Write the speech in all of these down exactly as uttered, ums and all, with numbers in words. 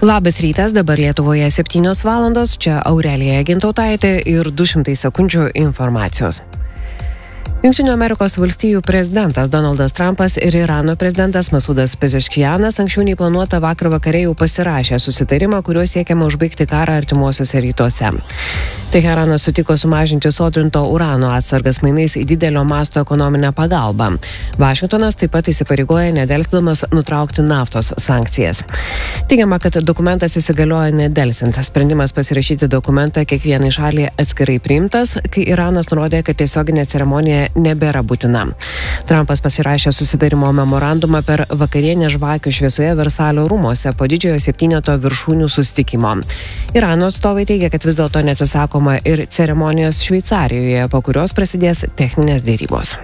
Labas rytas, dabar Lietuvoje septynios valandos, čia Aurelija Gintautaitė ir du šimtai sekundžių informacijos. Jungtinių Amerikos valstijų prezidentas Donaldas Trumpas ir Irano prezidentas Masudas Pezeškianas anksčiau nei planuota vakar vakare jau pasirašė susitarimą, kuriuo siekiama užbaigti karą artimuosiuose rytuose. Teheranas sutiko sumažinti sodrinto urano atsargas mainais į didelio masto ekonominę pagalbą. Vašingtonas taip pat įsipareigoja nedelsdamas nutraukti naftos sankcijas. Teigiama, kad dokumentas įsigalioja nedelsint. Sprendimas pasirašyti dokumentą kiekvienai šaliai atskirai priimtas, kai Iranas nurodė, kad tiesioginė ceremonija nebėra būtina. Trumpas pasirašė susitarimo memorandumą per vakarienę žvakių šviesoje Versalio rūmuose po didžiojo septyneto viršūnių susitikimo. Irano atstovai teigia, kad vis dėlto neatsisakoma ir ceremonijos Šveicarijoje, po kurios prasidės techninės dėrybos.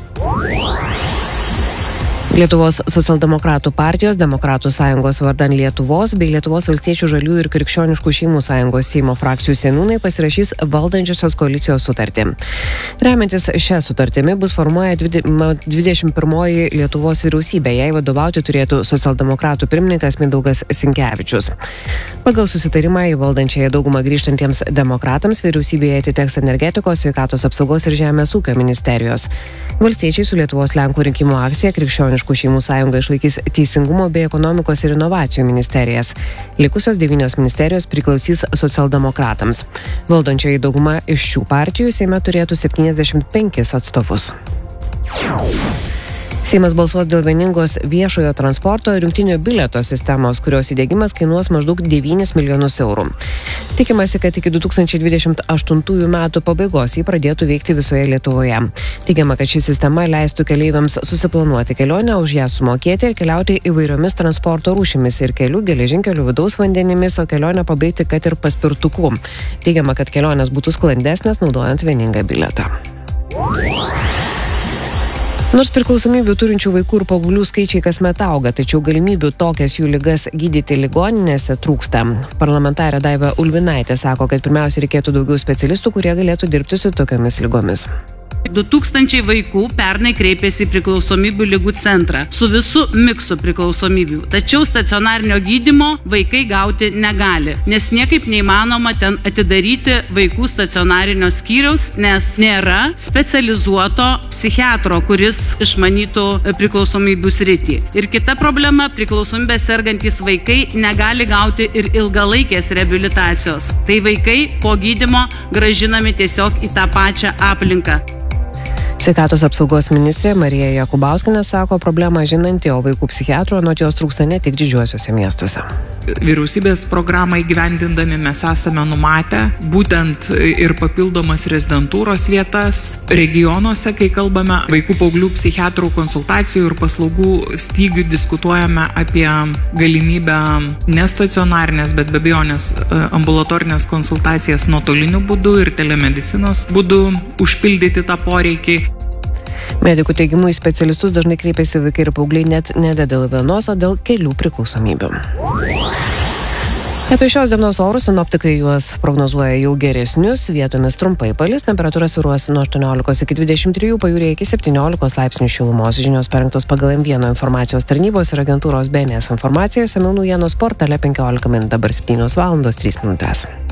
Lietuvos socialdemokratų partijos, Demokratų sąjungos vardan Lietuvos bei Lietuvos valstiečių žaliųjų ir krikščioniškų šeimų sąjungos Seimo frakcijų seniūnai pasirašys valdančiosios koalicijos sutartį. Remiantis šią sutartimi bus formuoja dvidešimt pirmoji Lietuvos vyriausybė, jai vadovauti turėtų socialdemokratų pirmininkas Mindaugas Sinkevičius. Pagal susitarimą į valdančiąją daugumą grįžtantiems demokratams vyriausybėje atiteks energetikos, sveikatos apsaugos ir žemės ūkio ministerijos. Valstiečiai su Lietuvos Lenkų rinkimų akcija Krikščioniškų šeimų sąjunga išlaikys teisingumo bei ekonomikos ir inovacijų ministerijas. Likusios devynios ministerijos priklausys socialdemokratams. Valdančioji dauguma iš šių partijų Seime turėtų septyniasdešimt penkis atstovus. Seimas balsuos dėl vieningos viešojo transporto ir jungtinio bilieto sistemos, kurios įdiegimas kainuos maždaug devynis milijonus eurų. Tikimasi, kad iki du tūkstančiai dvidešimt aštuntųjų metų pabaigos jį pradėtų veikti visoje Lietuvoje. Teigiama, kad ši sistema leistų keleiviams susiplanuoti kelionę, už ją sumokėti ir keliauti įvairiomis transporto rūšimis ir kelių, geležinkelių, vidaus vandenimis, o kelionę pabaigti kad ir paspirtuku. Teigiama, kad kelionės būtų sklandesnės naudojant vieningą bilietą. Nors priklausomybių turinčių vaikų ir paauglių skaičiai kasmet auga, tačiau galimybių tokias jų ligas gydyti ligoninėse trūksta. Parlamentarė Daiva Ulbinaitė sako, kad pirmiausia reikėtų daugiau specialistų, kurie galėtų dirbti su tokiamis ligomis. du tūkstančiai vaikų pernai kreipėsi į priklausomybių ligų centrą su visu miksu priklausomybių. Tačiau stacionarinio gydymo vaikai gauti negali, nes niekaip neįmanoma ten atidaryti vaikų stacionarinio skyriaus, nes nėra specializuoto psichiatro, kuris išmanytų priklausomybių sritį. Ir kita problema, priklausomybė sergantys vaikai negali gauti ir ilgalaikės reabilitacijos. Tai vaikai po gydymo gražinami tiesiog į tą pačią aplinką. Sveikatos apsaugos ministrė Marija Jakubauskienė sako problemą žinanti, o vaikų psichiatro anot jos trūksta ne tik didžiuosiuose miestuose. Vyriausybės programą įgyvendindami mes esame numatę būtent ir papildomas rezidentūros vietas regionuose, kai kalbame vaikų paauglių psichiatrų konsultacijų ir paslaugų stygių, diskutuojame apie galimybę nestacionarinės, bet be abejonės ambulatorinės konsultacijas nuotoliniu būdu ir telemedicinos būdu užpildyti tą poreikį. Medikų teigimu į specialistus dažnai kreipiasi vaikai ir paaugliai net ne dėl vienos, o dėl kelių priklausomybių. Apie šios dienos orus sinoptikai juos prognozuoja jau geresnius, vietomis trumpai palis, temperatūra svyruos nuo aštuoniolikos iki dvidešimt trijų, pajūryje iki septyniolikos laipsnių šilumos. Žinios parengtos pagal M vienas informacijos tarnybos ir agentūros B N S informaciją, išsamiau naujienos portale penkiolika min, dabar septynios valandos trys minutės.